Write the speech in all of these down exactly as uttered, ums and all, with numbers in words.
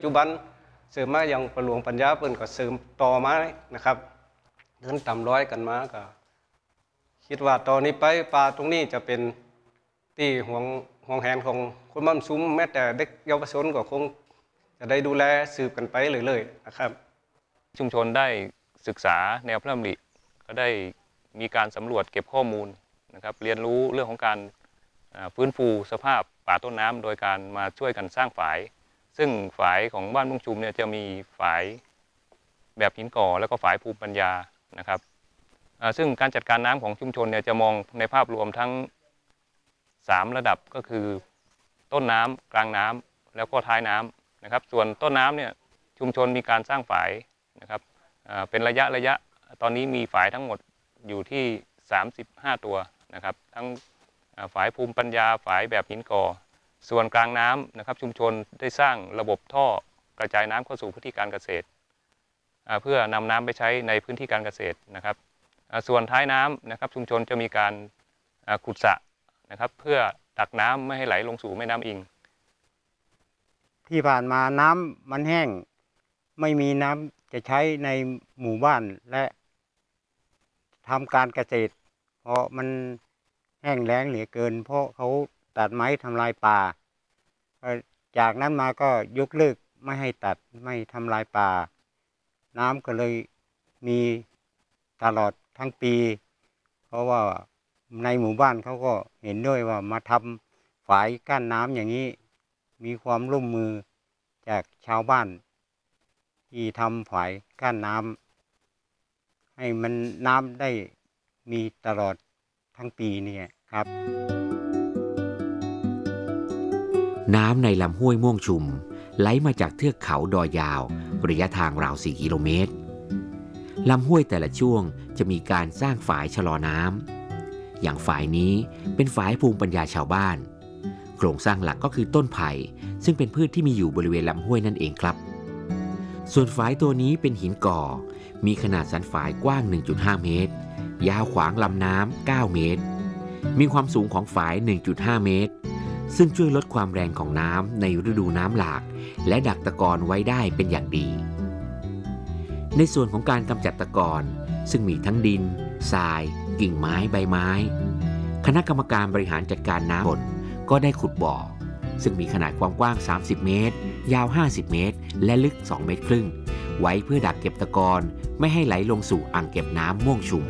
ปัจจุบันเสริมมาอย่างประหลวงปัญญาเปิ้นก็เสริมต่อมานะครับเดินต่ำร้อยกันมาก็คิดว่าตอนนี้ไปป่าตรงนี้จะเป็นที่ห่วงห่วงแหนของคนบ้านซุ้มแม้แต่เด็กเยาวชนก็คงจะได้ดูแลสืบกันไปเรื่อยๆนะครับชุมชนได้ศึกษาแนวพระดำริก็ได้มีการสำรวจเก็บข้อมูลนะครับเรียนรู้เรื่องของการฟื้นฟูสภาพป่าต้นน้ำโดยการมาช่วยกันสร้างฝายซึ่งฝายของบ้านมุ่งชุมเนี่ยจะมีฝายแบบหินก่อแล้วก็ฝายภูมิปัญญานะครับซึ่งการจัดการน้ำของชุมชนเนี่ยจะมองในภาพรวมทั้งสามระดับก็คือต้นน้ำกลางน้ำแล้วก็ท้ายน้ำนะครับส่วนต้นน้ำเนี่ยชุมชนมีการสร้างฝายนะครับเป็นระยะระยะตอนนี้มีฝายทั้งหมดอยู่ที่สามสิบห้าตัวนะครับทั้งฝายภูมิปัญญาฝายแบบหินก่อส่วนกลางน้ำนะครับชุมชนได้สร้างระบบท่อกระจายน้ำเข้าสู่พื้นที่การเกษตรเพื่อนำน้ำไปใช้ในพื้นที่การเกษตรนะครับส่วนท้ายน้ำนะครับชุมชนจะมีการขุดสระนะครับเพื่อตักน้ำไม่ให้ไหลลงสู่แม่น้ำอิงที่ผ่านมาน้ำมันแห้งไม่มีน้ำจะใช้ในหมู่บ้านและทำการเกษตรเพราะมันแห้งแล้งเหลือเกินเพราะเขาตัดไม้ทำลายป่าจากนั้นมาก็ยกเลิกไม่ให้ตัดไม่ทำลายป่าน้ำก็เลยมีตลอดทั้งปีเพราะว่าในหมู่บ้านเขาก็เห็นด้วยว่ามาทำฝายกั้นน้ำอย่างนี้มีความร่วมมือจากชาวบ้านที่ทำฝายกั้นน้ำให้มันน้ำได้มีตลอดทั้งปีนี่ครับน้ำในลำห้วยม่วงชุมไหลมาจากเทือกเขาดอยยาวระยะทางราวสี่กิโลเมตรลำห้วยแต่ละช่วงจะมีการสร้างฝายชะลอน้ำอย่างฝายนี้เป็นฝายภูมิปัญญาชาวบ้านโครงสร้างหลักก็คือต้นไผ่ซึ่งเป็นพืชที่มีอยู่บริเวณลำห้วยนั่นเองครับส่วนฝายตัวนี้เป็นหินก่อมีขนาดสันฝายกว้าง หนึ่งจุดห้า เมตรยาวขวางลำน้ำเก้าเมตรมีความสูงของฝาย หนึ่งจุดห้า เมตรซึ่งช่วยลดความแรงของน้ำในฤดูน้ำหลากและดักตะกอนไว้ได้เป็นอย่างดีในส่วนของการกำจัดตะกอนซึ่งมีทั้งดินทรายกิ่งไม้ใบไม้คณะกรรมการบริหารจัดการน้ำบนก็ได้ขุดบ่อซึ่งมีขนาดความกว้างสามสิบเมตรยาวห้าสิบเมตรและลึกสองเมตรครึ่งไว้เพื่อดักเก็บตะกอนไม่ให้ไหลลงสู่อ่างเก็บน้ำม่วงชุม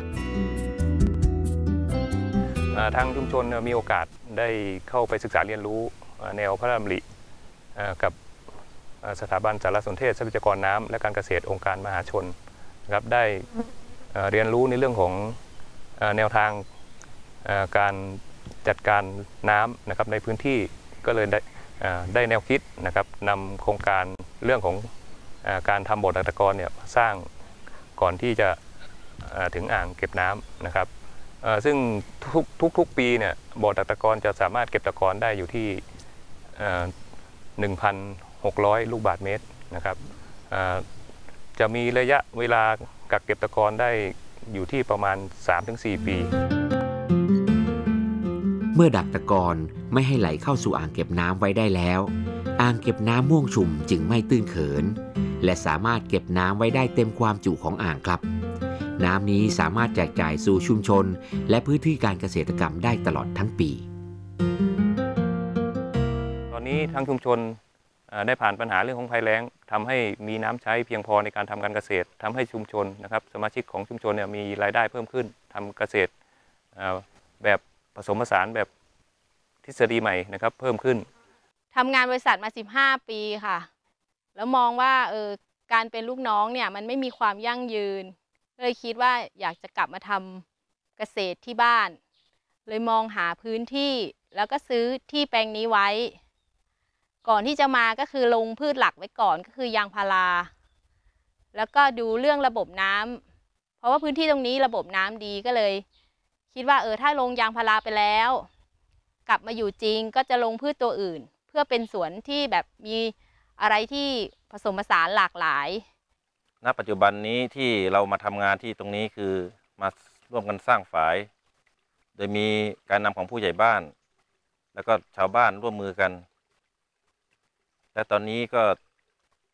ทางชุมชนมีโอกาสได้เข้าไปศึกษาเรียนรู้แนวพระดำริกับสถาบันสารสนเทศทรัพยากรน้ำและการเกษตรองค์การมหาชนนะครับได้เรียนรู้ในเรื่องของแนวทางการจัดการน้ำนะครับในพื้นที่ก็เลยได้ได้แนวคิดนะครับนำโครงการเรื่องของการทำบ่อดักตะกอนเนี่ยสร้างก่อนที่จะถึงอ่างเก็บน้ำนะครับซึ่งทุกทุกๆปีเนี่ยบ่อดักตะกอนจะสามารถเก็บตะกอนได้อยู่ที่ หนึ่งพันหกร้อย ลูกบาศก์เมตรนะครับจะมีระยะเวลากักเก็บตะกอนได้อยู่ที่ประมาณ สามถึงสี่ ปีเมื่อดักตะกอนไม่ให้ไหลเข้าสู่อ่างเก็บน้ำไว้ได้แล้วอ่างเก็บน้ำม่วงชุมจึงไม่ตื้นเขินและสามารถเก็บน้ำไว้ได้เต็มความจุของอ่างครับน้ำนี้สามารถแจกจ่ายสู่ชุมชนและพื้นที่การเกษตรกรรมได้ตลอดทั้งปีตอนนี้ทางชุมชนได้ผ่านปัญหาเรื่องของภัยแล้งทำให้มีน้ำใช้เพียงพอในการทำการเกษตรทำให้ชุมชนนะครับสมาชิกของชุมชนเนี่ยมีรายได้เพิ่มขึ้นทำเกษตรแบบผสมผสานแบบทฤษฎีใหม่นะครับเพิ่มขึ้นทำงานบริษัทมาสิบห้าปีค่ะแล้วมองว่าเออการเป็นลูกน้องเนี่ยมันไม่มีความยั่งยืนเลยคิดว่าอยากจะกลับมาทำเกษตรที่บ้านเลยมองหาพื้นที่แล้วก็ซื้อที่แปลงนี้ไว้ก่อนที่จะมาก็คือลงพืชหลักไว้ก่อนก็คือยางพาราแล้วก็ดูเรื่องระบบน้ำเพราะว่าพื้นที่ตรงนี้ระบบน้ำดีก็เลยคิดว่าเออถ้าลงยางพาราไปแล้วกลับมาอยู่จริงก็จะลงพืชตัวอื่นเพื่อเป็นสวนที่แบบมีอะไรที่ผสมผสานหลากหลายณปัจจุบันนี้ที่เรามาทำงานที่ตรงนี้คือมาร่วมกันสร้างฝายโดยมีการนำของผู้ใหญ่บ้านแล้วก็ชาวบ้านร่วมมือกันและตอนนี้ก็